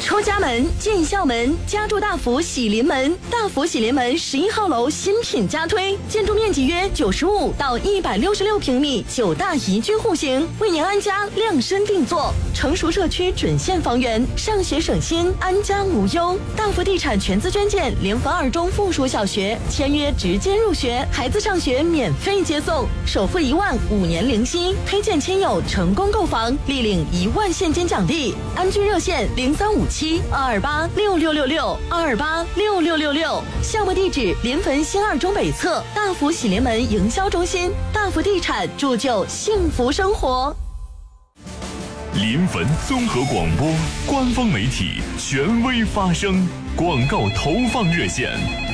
出家门、进校门，家住大福喜临门。大福喜临门11号楼新品加推，建筑面积约95到166平米，9大宜居户型，为您安家量身定做。成熟社区准现房源，上学省心，安家无忧。大福地产全资捐建联防2中附属小学，签约直接入学，孩子上学免费接送，首付1万，5年零息。推荐亲友成功购房，立领1万现金奖励。安居热线0357-228-6666，228-6666。项目地址：临汾新2中北侧大福喜临门营销中心。大福地产铸就幸福生活。 临汾综合广播官方媒体，权威发声。广告投放热线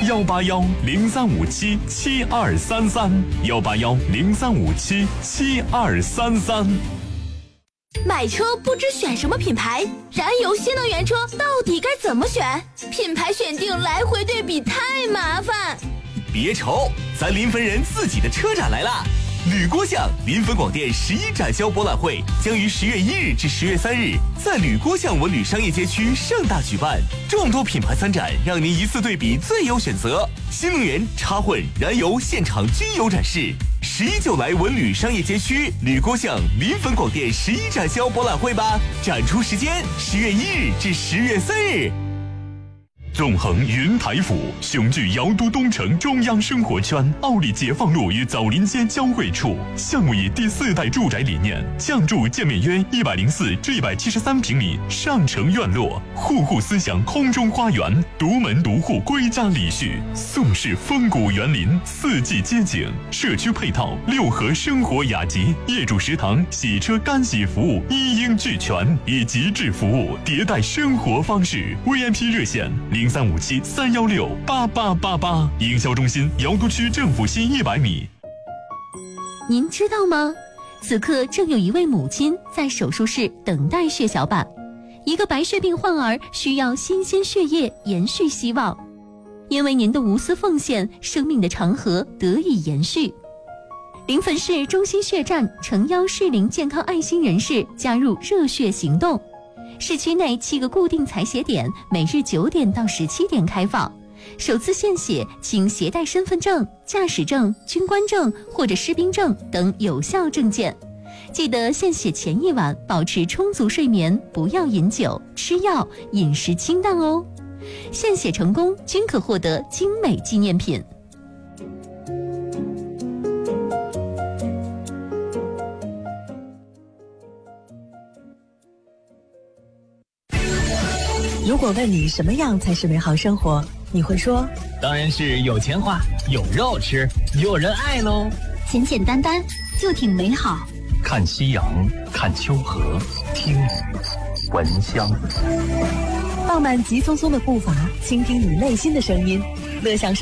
：181-0357-7233，181-0357-7233。 买车不知选什么品牌，燃油新能源车到底该怎么选？品牌选定来回对比太麻烦。 别愁，咱临汾人自己的车展来了！吕郭巷临汾广电11展销博览会将于10月1日至10月3日在吕郭巷文旅商业街区盛大举办，众多品牌参展，让您一次对比最有选择。新能源、插混、燃油现场均有展示。11就来文旅商业街区吕郭巷临汾广电11展销博览会吧，展出时间10月1日至10月3日。 纵横云台府，雄踞瑶都东城中央生活圈，奥利解放路与枣林街交汇处。项目以第4代住宅理念，降筑建面约104至173平米上城院落，户户思想空中花园，独门独户归家礼序，宋式风骨园林，4季街景，社区配套6合生活雅集，业主食堂、洗车干洗服务一应俱全，以极致服务迭代生活方式。VIP 热线0357-316-8888，营销中心瑶都区政府西100米。 您知道吗？此刻正有一位母亲在手术室等待血小板，一个白血病患儿需要新鲜血液延续希望。因为您的无私奉献，生命的长河得以延续。临汾市中心血站诚邀适龄健康爱心人士加入热血行动。市区内7个固定采血点，每日9点到17点开放。首次献血请携带身份证、驾驶证、军官证或者士兵证等有效证件。记得献血前1晚保持充足睡眠，不要饮酒、吃药，饮食清淡哦。献血成功均可获得精美纪念品。 如果问你什么样才是美好生活，你会说当然是有钱花，有肉吃，有人爱喽。 简简单单就挺美好。 看夕阳，看秋荷，听雨，闻香。 放慢急匆匆的步伐，倾听你内心的声音，乐享生